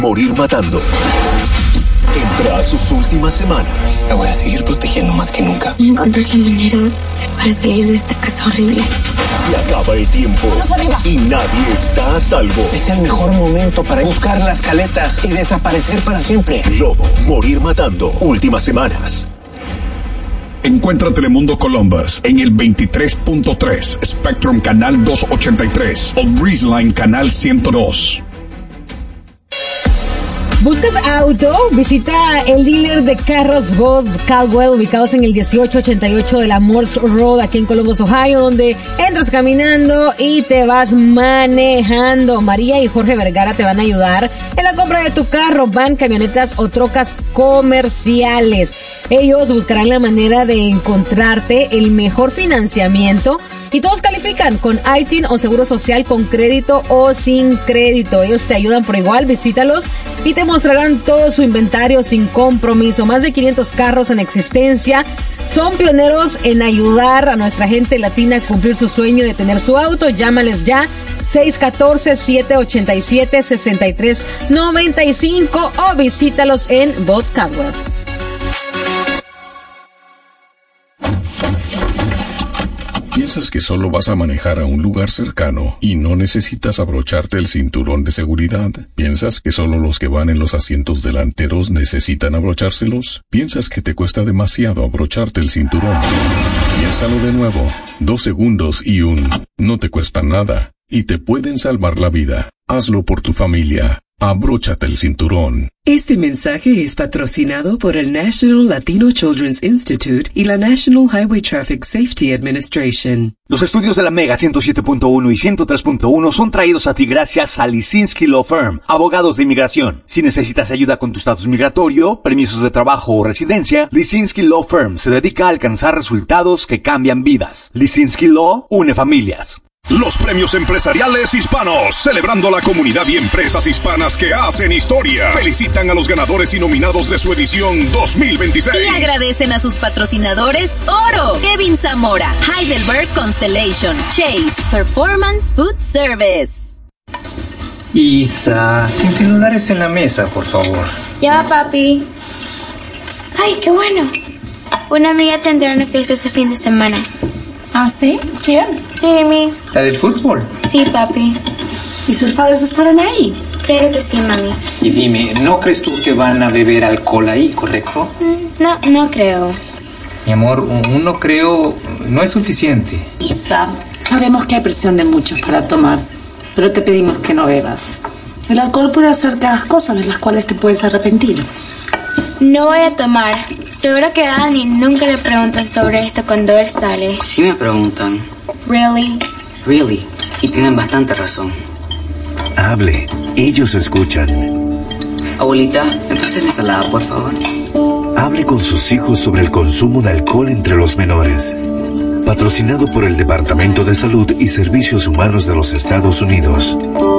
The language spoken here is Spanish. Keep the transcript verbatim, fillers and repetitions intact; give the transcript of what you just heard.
morir matando. Entra a sus últimas semanas. La voy a seguir protegiendo más que nunca. Encontrar la manera de poder salir de esta casa horrible. Se acaba el tiempo. ¡Manos arriba! Y nadie está a salvo. Es el mejor momento para buscar las caletas y desaparecer para siempre. Lobo, morir matando. Últimas semanas. Encuentra Telemundo Columbus en el veintitrés punto tres, Spectrum Canal doscientos ochenta y tres o Breezeline Canal ciento dos. ¿Buscas auto? Visita el dealer de carros God Caldwell, ubicados en el dieciocho ochenta y ocho de la Morse Road, aquí en Columbus, Ohio, donde entras caminando y te vas manejando. María y Jorge Vergara te van a ayudar en la compra de tu carro, van, camionetas o trocas comerciales. Ellos buscarán la manera de encontrarte el mejor financiamiento y todos califican con I T I N o Seguro Social, con crédito o sin crédito. Ellos te ayudan por igual, visítalos y te mostrarán todo su inventario sin compromiso. Más de quinientos carros en existencia. Son pioneros en ayudar a nuestra gente latina a cumplir su sueño de tener su auto. Llámales ya, seis uno cuatro, siete ocho siete, seis tres nueve cinco o visítalos en God Caldwell. ¿Piensas que solo vas a manejar a un lugar cercano y no necesitas abrocharte el cinturón de seguridad? ¿Piensas que solo los que van en los asientos delanteros necesitan abrochárselos? ¿Piensas que te cuesta demasiado abrocharte el cinturón? Piénsalo de nuevo. Dos segundos y un... no te cuesta nada y te pueden salvar la vida. Hazlo por tu familia. Abróchate el cinturón. Este mensaje es patrocinado por el National Latino Children's Institute y la National Highway Traffic Safety Administration. Los estudios de la Mega ciento siete punto uno y ciento tres punto uno son traídos a ti gracias a Lisinski Law Firm, abogados de inmigración. Si necesitas ayuda con tu estatus migratorio, permisos de trabajo o residencia, Lisinski Law Firm se dedica a alcanzar resultados que cambian vidas. Lisinski Law une familias. Los premios empresariales hispanos, celebrando la comunidad y empresas hispanas que hacen historia. Felicitan a los ganadores y nominados de su edición dos mil veintiséis. Y agradecen a sus patrocinadores Oro, Kevin Zamora, Heidelberg Constellation, Chase, Performance Food Service. Isa, sin celulares en la mesa, por favor. Ya, papi. Ay, qué bueno. Una amiga tendrá una fiesta ese fin de semana. ¿Ah, sí? ¿Quién? Jimmy. ¿La del fútbol? Sí, papi. ¿Y sus padres estarán ahí? Claro que sí, mami. Y dime, ¿no crees tú que van a beber alcohol ahí, correcto? Mm, no, no creo. Mi amor, un no creo no es suficiente. Isa, sabemos que hay presión de muchos para tomar, pero te pedimos que no bebas. El alcohol puede hacer que hagas cosas de las cuales te puedes arrepentir. No voy a tomar. Seguro que a Dani nunca le preguntan sobre esto cuando él sale. Sí me preguntan. Really? Really. Y tienen bastante razón. Hable. Ellos escuchan. Abuelita, ¿me pasas la ensalada, por favor? Hable con sus hijos sobre el consumo de alcohol entre los menores. Patrocinado por el Departamento de Salud y Servicios Humanos de los Estados Unidos.